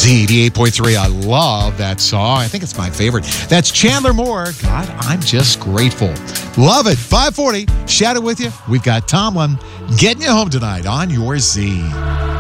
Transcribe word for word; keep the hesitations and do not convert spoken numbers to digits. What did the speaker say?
Z eighty-eight point three. I love that song. I think it's my favorite. That's Chandler Moore. God, I'm just grateful. Love it. five forty. Shadow with you. We've got Tomlin getting you home tonight on your Z.